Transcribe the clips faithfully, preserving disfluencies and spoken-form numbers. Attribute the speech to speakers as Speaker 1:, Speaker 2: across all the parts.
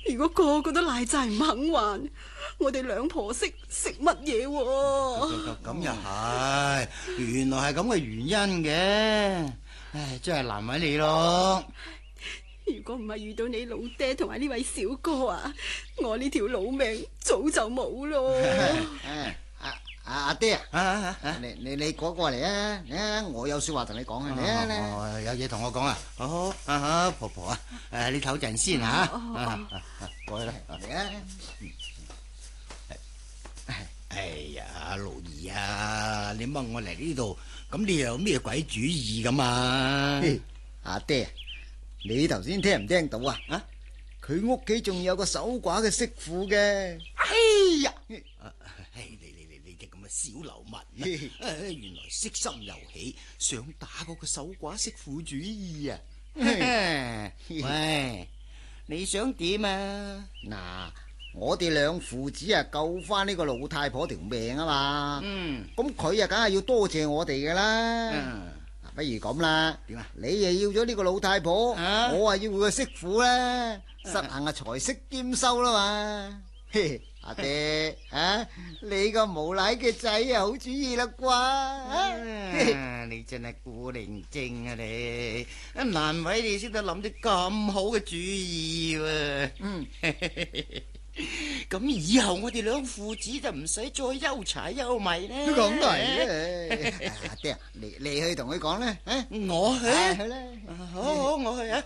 Speaker 1: 如果個個都賴債唔肯還，我哋兩婆媳食乜嘢？
Speaker 2: 咁又係，原來係咁嘅原因嘅。唉，真係難為你咯。
Speaker 1: 如果唔係遇到你老爹同埋呢位小哥啊，我呢條老命早就冇咯。
Speaker 3: 阿阿阿爹
Speaker 2: 啊啊啊！
Speaker 3: 你你你過過嚟啊！啊，我有說話同你講啊！嚟啊嚟！
Speaker 2: 哦，有嘢同我講啊！好好啊哈，婆婆啊，誒，你唞陣先吓。過去啦，嚟啊！哎呀，老二啊，你掹我嚟呢度，咁你又有咩鬼主意咁啊？
Speaker 3: 阿爹，你頭先聽唔聽到啊？啊，佢屋企仲有個守寡嘅媳婦嘅。
Speaker 2: 哎呀！唉，你你你你隻咁嘅小流氓啊！原來色心又起，想打嗰個守寡媳婦主意啊！喂，你想點啊？
Speaker 3: 嗱，我哋兩父子啊救翻呢個老太婆條命啊嘛。嗯，咁佢啊梗係要多謝我哋噶啦。嗯，不如咁啦。點啊？你又要咗呢個老太婆，啊、我啊要佢個媳婦啦，實行啊財色兼收啦嘛。嘿，阿爹啊，你個無賴嘅仔啊好主意啦啩？
Speaker 2: 啊、你真係古靈精啊你！難為你識得諗啲咁好嘅主意喎。嗯。咁以後我哋兩父子就唔使再憂柴憂米咧。
Speaker 3: 咁都係阿爹，你你去同佢講啦。啊，
Speaker 2: 我去。
Speaker 3: 啊、去啦。
Speaker 2: 好好，我去啊。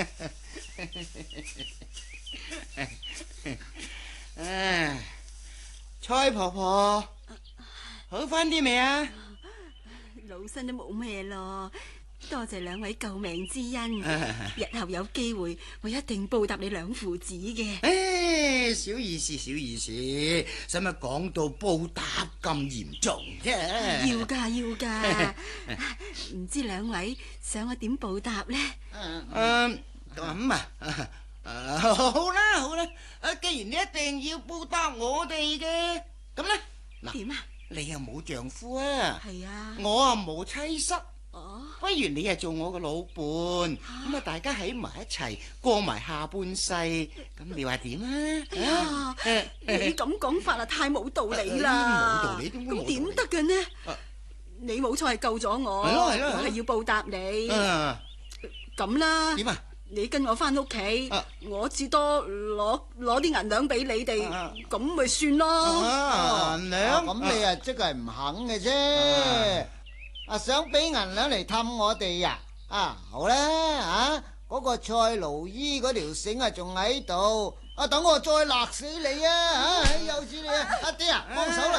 Speaker 2: 唉，蔡婆婆，好翻啲未啊？
Speaker 1: 老身都冇咩咯，多謝兩位救命之恩。日後有機會，我一定報答你兩父子嘅。
Speaker 2: 唉，小意思，小意思，使乜講到報答咁嚴重啫？
Speaker 1: 要噶，要噶。唔知兩位想我點報答呢？
Speaker 2: 誒，咁啊。Uh, 好啦好啦，啊，既然你一定要報答我哋嘅，咁咧嗱，點啊？你又冇丈夫啊？係啊，我啊冇妻室。哦，不如你啊做我個老伴，咁啊大家喺埋一齊過埋下半世，咁你話點啊？
Speaker 1: 哎呀，你咁講法啊太冇道理啦！
Speaker 2: 冇道理，點會冇道理？
Speaker 1: 咁點得嘅呢？你冇錯係救咗我，
Speaker 2: 係咯係咯，
Speaker 1: 我係要報答你。咁啦。點啊？你跟我翻屋企，啊、我至多攞攞啲銀兩俾你哋，咁咪、啊、算咯。
Speaker 3: 銀兩咁你啊即係唔肯嘅啫。啊，想俾銀兩嚟氹我哋呀？啊，好啦，啊，嗰、嗰個蔡勞醫嗰條繩啊仲喺度，啊，等我再勒死你啊！啊，有錢你啊，阿爹啊，幫手啦！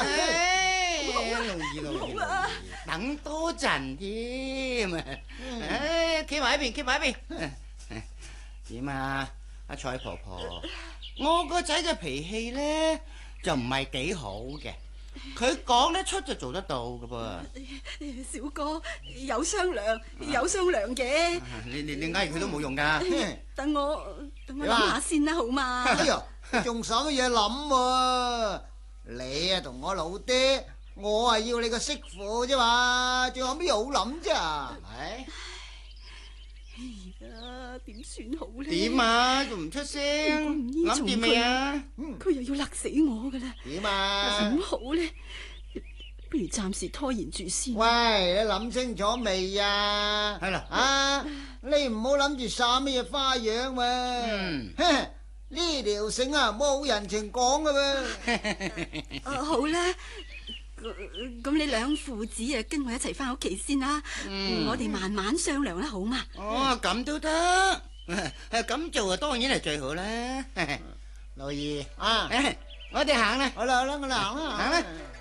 Speaker 2: 好啊，等多陣添。唉，企埋一邊，企埋一邊。點啊，阿蔡婆婆，我個仔嘅脾氣咧就唔係幾好嘅，佢講得出就做得到噶噃。
Speaker 1: 小哥有商量，有商量嘅。
Speaker 2: 你你你嗌佢都冇用噶。
Speaker 1: 等我等我諗下先啦，好嘛？
Speaker 3: 哎呀，仲使乜嘢諗？你啊同我老爹，我啊要你個媳婦啫嘛，仲有咩好諗啫？係。
Speaker 1: 啊，點算好咧？
Speaker 2: 點啊？仲唔出聲？諗掂未啊？
Speaker 1: 佢又要勒死我噶啦！
Speaker 3: 點啊？
Speaker 1: 點好咧？不如暫時拖延住先。
Speaker 3: 喂，你諗清楚未啊？
Speaker 2: 係啦，
Speaker 3: 啊，你唔好諗住耍咩嘢花樣喎。嗯，呢條繩啊，冇人情講噶噃。
Speaker 1: 啊，好啦。咁你兩父子啊，跟我一齊翻屋企先啦。嗯、我哋慢慢商量啦，好嘛？
Speaker 2: 哦，咁都得，咁做啊，當然係最好啦。老二啊，我哋行啦，
Speaker 3: 好啦好啦，我哋行啦，
Speaker 2: 行啦。